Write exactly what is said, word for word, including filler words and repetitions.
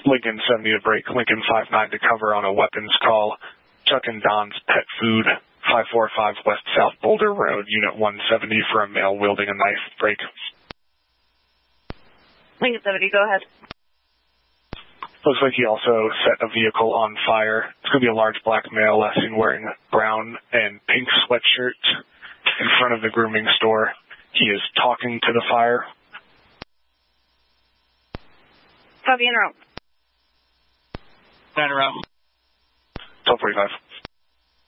Lincoln seventy to break, Lincoln five nine to cover on a weapons call. Chuck and Don's Pet Food, five four five West South Boulder Road, Unit one seventy for a male wielding a knife. Break. Lincoln seventy, go ahead. Looks like he also set a vehicle on fire. It's going to be a large black male, last seen wearing brown and pink sweatshirt in front of the grooming store. He is talking to the fire. Copy, in route. In route. twelve forty-five.